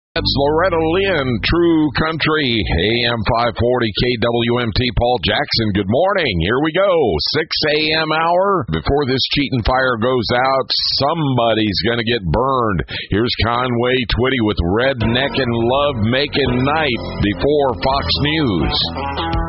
That's Loretta Lynn, True Country, AM 540 KWMT. Paul Jackson, good morning. Here we go, 6 a.m. hour. Before this cheating fire goes out, somebody's going to get burned. Here's Conway Twitty with Redneck and Love Making Night before Fox News.